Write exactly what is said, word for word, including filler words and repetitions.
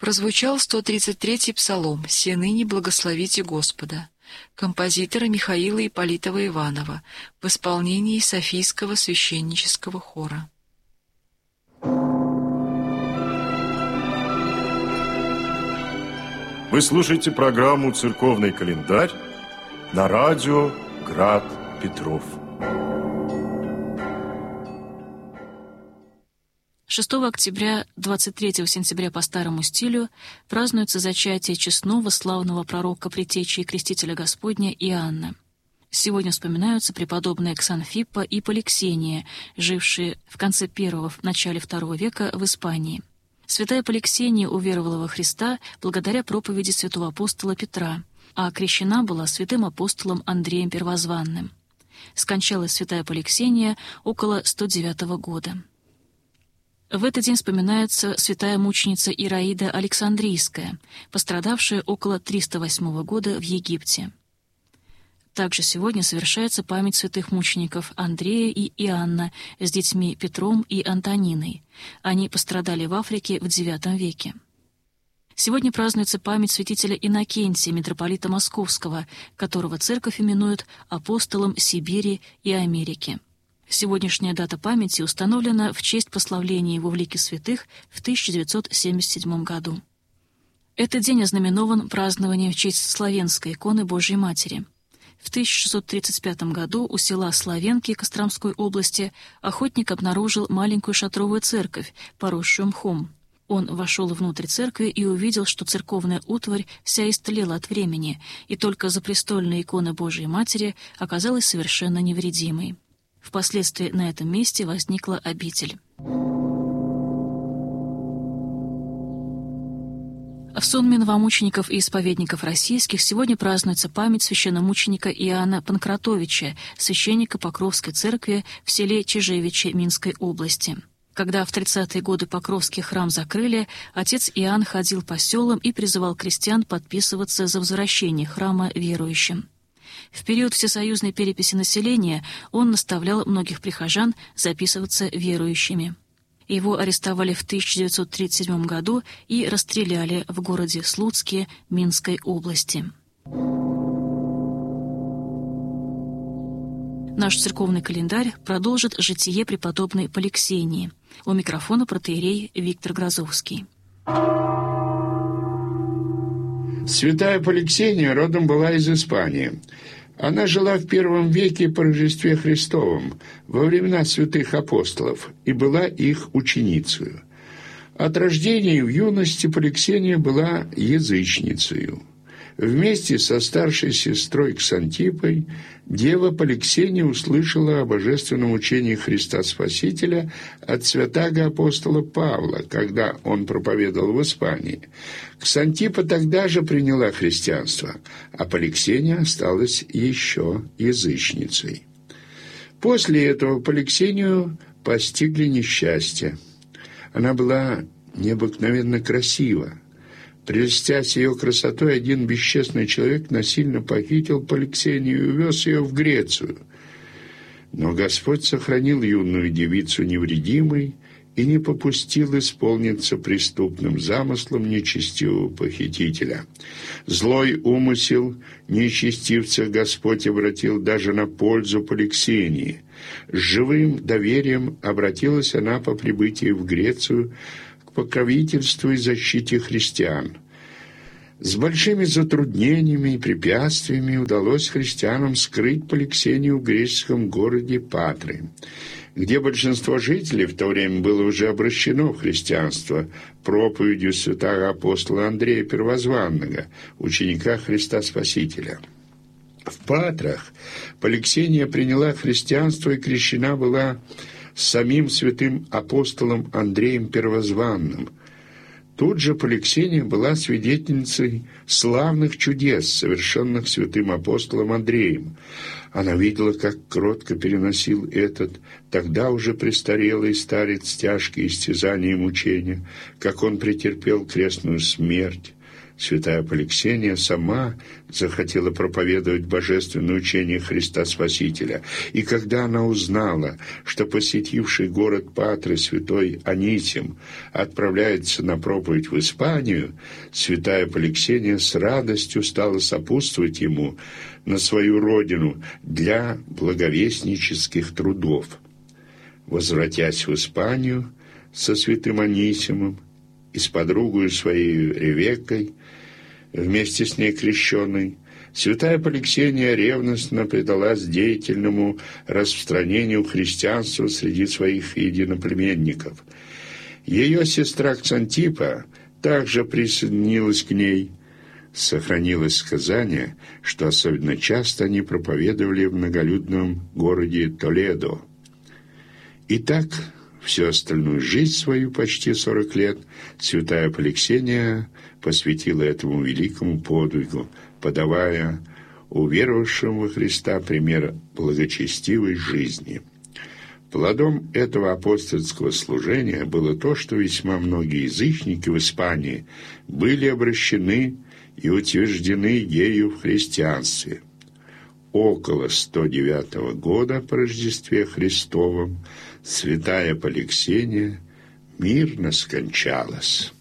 Прозвучал сто тридцать третий псалом «Се ныне благословите Господа» композитора Михаила Ипполитова Иванова в исполнении Софийского священнического хора. Вы слушаете программу «Церковный календарь» на радио «Град Петров». шестого октября — двадцать третьего сентября по старому стилю празднуется зачатие честного славного пророка, предтечи и крестителя Господня Иоанна. Сегодня вспоминаются преподобные Ксанфиппа и Поликсения, жившие в конце первого — начале второго века в Испании. Святая Поликсения уверовала во Христа благодаря проповеди святого апостола Петра, а крещена была святым апостолом Андреем Первозванным. Скончалась святая Поликсения около сто девятого года. В этот день вспоминается святая мученица Ираида Александрийская, пострадавшая около триста восьмого года в Египте. Также сегодня совершается память святых мучеников Андрея и Иоанна с детьми Петром и Антониной. Они пострадали в Африке в девятом веке. Сегодня празднуется память святителя Иннокентия, митрополита Московского, которого церковь именует апостолом Сибири и Америки. Сегодняшняя дата памяти установлена в честь прославления его в лике святых в тысяча девятьсот семьдесят седьмом году. Этот день ознаменован празднованием в честь Славенской иконы Божией Матери. В тысяча шестьсот тридцать пятом году у села Славенки Костромской области охотник обнаружил маленькую шатровую церковь, поросшую мхом. Он вошел внутрь церкви и увидел, что церковная утварь вся истлела от времени, и только запрестольная икона Божией Матери оказалась совершенно невредимой. Впоследствии на этом месте возникла обитель. В сонме новомучеников и исповедников российских сегодня празднуется память священномученика Иоанна Панкратовича, священника Покровской церкви в селе Чижевичи Минской области. Когда в тридцатые годы Покровский храм закрыли, отец Иоанн ходил по селам и призывал крестьян подписываться за возвращение храма верующим. В период всесоюзной переписи населения он наставлял многих прихожан записываться верующими. Его арестовали в тысяча девятьсот тридцать седьмом году и расстреляли в городе Слуцке Минской области. Наш церковный календарь продолжит житие преподобной Поликсении. У микрофона протоиерей Виктор Грозовский. Святая Поликсения родом была из Испании. Она жила в первом веке по Рождестве Христовом, во времена святых апостолов, и была их ученицей. От рождения и в юности Поликсения была язычницей. Вместе со старшей сестрой Ксантиппой дева Поликсения услышала о божественном учении Христа Спасителя от святаго апостола Павла, когда он проповедовал в Испании. Ксантиппа тогда же приняла христианство, а Поликсения осталась еще язычницей. После этого Поликсению постигли несчастья. Она была необыкновенно красива. Прельстясь ее красотой, один бесчестный человек насильно похитил Поликсению и увез ее в Грецию. Но Господь сохранил юную девицу невредимой и не попустил исполниться преступным замыслом нечестивого похитителя. Злой умысел нечестивца Господь обратил даже на пользу Поликсении. С живым доверием обратилась она по прибытии в Грецию к покровительству и защите христиан. С большими затруднениями и препятствиями удалось христианам скрыть Поликсению в греческом городе Патры, где большинство жителей в то время было уже обращено в христианство проповедью святого апостола Андрея Первозванного, ученика Христа Спасителя. В Патрах Поликсения приняла христианство и крещена была самим святым апостолом Андреем Первозванным. Тут же Поликсения была свидетельницей славных чудес, совершенных святым апостолом Андреем. Она видела, как кротко переносил этот, тогда уже престарелый старец, тяжкие истязания и мучения, как он претерпел крестную смерть. Святая Поликсения сама захотела проповедовать божественное учение Христа Спасителя, и когда она узнала, что посетивший город Патры святой Анисим отправляется на проповедь в Испанию, святая Поликсения с радостью стала сопутствовать ему на свою родину для благовестнических трудов. Возвратясь в Испанию со святым Анисимом и с подругой своей Ревеккой, вместе с ней крещенной, святая Поликсения ревностно предалась деятельному распространению христианства среди своих единоплеменников. Ее сестра Ксантипа также присоединилась к ней. Сохранилось сказание, что особенно часто они проповедовали в многолюдном городе Толедо. Итак, всю остальную жизнь свою, почти сорок лет, святая Поликсения посвятила этому великому подвигу, подавая уверовавшим во Христа пример благочестивой жизни. Плодом этого апостольского служения было то, что весьма многие язычники в Испании были обращены и утверждены ею в христианстве. Около сто девятого года по Рождестве Христовом святая Поликсения мирно скончалась.